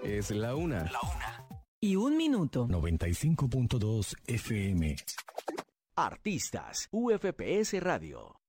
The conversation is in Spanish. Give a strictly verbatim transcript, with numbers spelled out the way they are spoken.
Es la una. La una. Y un minuto. noventa y cinco punto dos F M. Artistas, U F P S Radio.